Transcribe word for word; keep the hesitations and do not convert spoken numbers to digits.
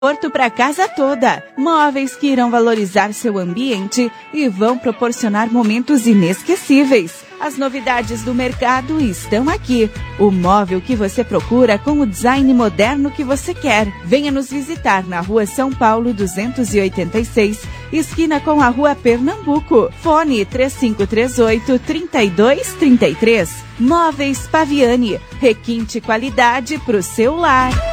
Conforto para casa toda. Móveis que irão valorizar seu ambiente e vão proporcionar momentos inesquecíveis. As novidades do mercado estão aqui. O móvel que você procura com o design moderno que você quer. Venha nos visitar na Rua São Paulo duzentos e oitenta e seis, esquina com a Rua Pernambuco. Fone três cinco três oito, três dois três três. Móveis Paviani. Requinte qualidade para o seu lar.